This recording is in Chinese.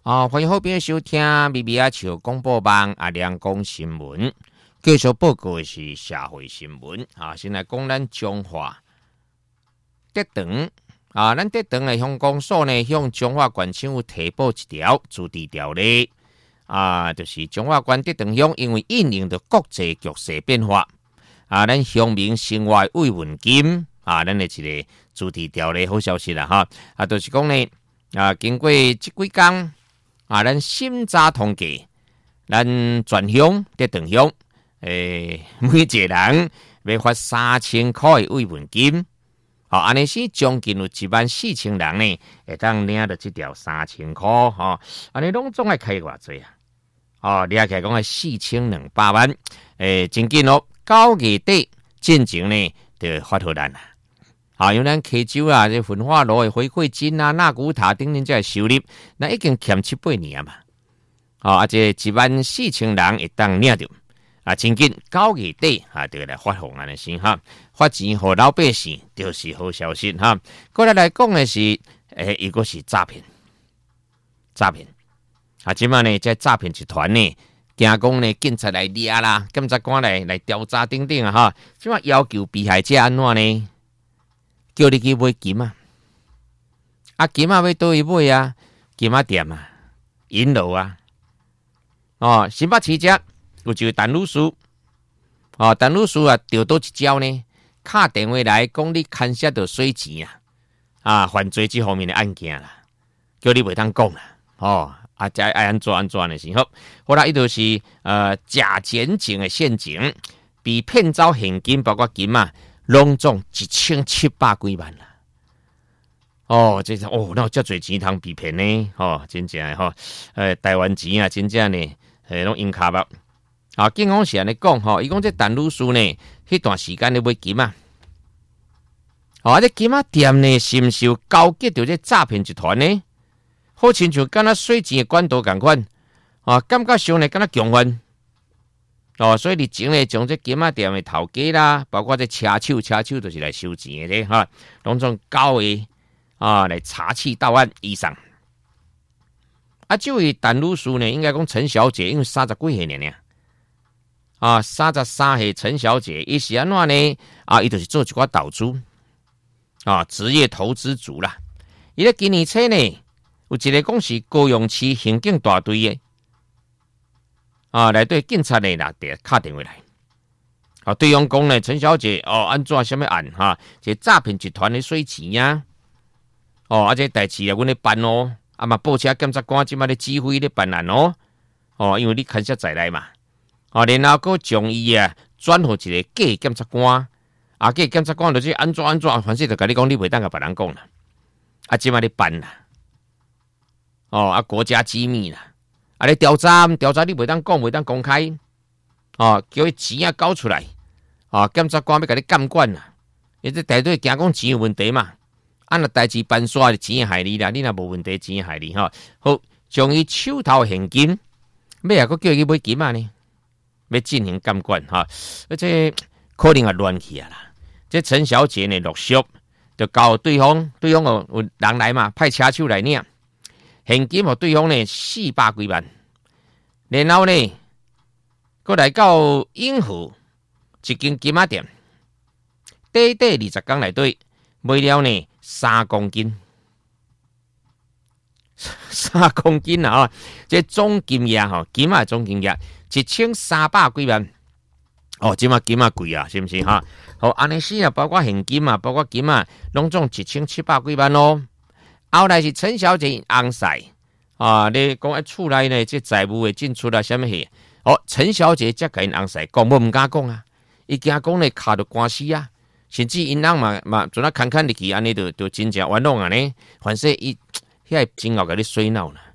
欢迎好朋友收听咪咪啊笑广播网阿亮讲新闻，继续报告的是社会新闻先来讲咱中华德长咱德长的乡公所呢，向中华县政府提报一条驻地条例就是中华县德长乡因为应应着国际局势变化咱乡民生活慰问金咱的一个驻地条例好消息啦就是讲呢经过这几天咱审查统计，咱全乡德长乡每一个人要发3000块的慰问金安尼是将近有14000人呢，会当领到这条3000块安尼拢总爱开偌济掠起来讲4200万真紧9月底进前呢就发互咱因为咱溪州这焚化炉的回馈金纳古塔等等这收入，那已经欠7-8年嘛。这14000人会当领到真紧9月底就来发放安尼先发钱给老百姓就是好消息过来讲的是一个是诈骗今晚呢这诈骗集团呢惊讲呢警察来抓啦，检察官来调查等等今晚要求被害者安怎呢？叫你去买金金要倒去买金店银楼新北市这有一位陈律师陈律师钓到一招呢，打电话来讲你牵涉到洗钱犯罪这方面的案件啦，叫你袂当讲啦再爱安怎的时候，后来伊就是假检警的陷阱，被骗走现金包括金拢总1700几万啦！这是那有遮侪钱通被骗呢？真正台湾钱真正呢，拢用卡目警方是安尼讲伊讲这陈律师呢，迄段时间咧买金这金店呢，是毋是有交结到这诈骗集团呢？好亲像敢若水钱的管道共款感觉上呢敢若强犯。所以你前呢，将这金店的头家啦，包括这车手就是来收钱的拢总交的来查缉到案以上。这位陈律师呢，应该讲陈小姐，因为30几岁呢33岁陈小姐，伊是安怎呢？伊就是做一寡投资职业投资族啦。伊咧今年初呢，有一个讲是高雄市刑警大队的。来对警察呢打电话来对方讲呢，陈小姐安怎什么案这诈骗集团的洗钱这代志阮咧办嘛报车检察官即马咧指挥咧办案因为你牵涉在内嘛然后佫将伊转互一个假检察官假检察官就是安怎反正就甲你讲，你袂当甲别人讲啦即马咧办啦国家机密啦咧调查你袂当讲，袂当公开叫伊钱交出来检察官要甲你监管啦，伊这大队惊讲钱有问题嘛若代志办煞钱害你啦，你若无问题钱害你好，将伊手头现金要佫叫伊买金呢，要进行监管这可能乱去啦。这陈小姐呢陆续就交对方有人来嘛，派车手来领现金互对方呢400几万，然后呢，过来到永和一间金店，短20天内底买了呢3公斤这总金额金总金额1300几万这嘛金贵是不是安尼是包括现金包括金拢总1700几万后来是陈小姐翁婿你讲厝内呢这财务的进出什么事陈小姐才甲因翁婿讲，无唔敢讲伊惊讲呢卡到官司甚至因翁嘛阵看入去安尼就真正冤枉呢，反正伊遐金额甲你水闹啦